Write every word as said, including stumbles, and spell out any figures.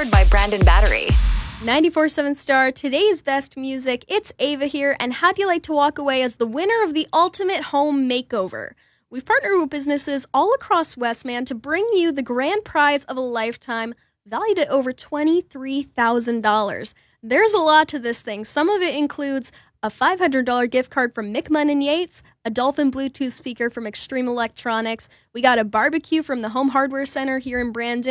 Powered by Brandon Battery. ninety-four point seven Star, today's best music. It's Ava here, and how'd you like to walk away as the winner of the Ultimate Home Makeover? We've partnered with businesses all across Westman to bring you the grand prize of a lifetime, valued at over twenty-three thousand dollars. There's a lot to this thing. Some of it includes a five hundred dollars gift card from McMunn and Yates, a Dolphin Bluetooth speaker from Extreme Electronics. We got a barbecue from the Home Hardware Center here in Brandon.